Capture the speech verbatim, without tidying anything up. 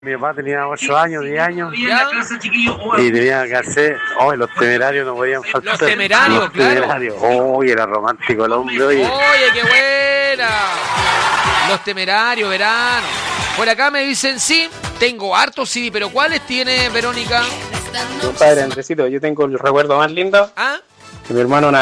Mi papá tenía ocho años, diez años, ¿Ya? y tenía que hacer, oh, los temerarios no podían faltar. Los temerarios, Los claro. temerarios, oh, era romántico el hombre, oye. Oye, qué buena. Los temerarios, verano. Por acá me dicen, sí, tengo hartos C D, pero ¿cuáles tiene Verónica? Compadre Andresito, yo tengo el recuerdo más lindo ¿Ah? que mi hermano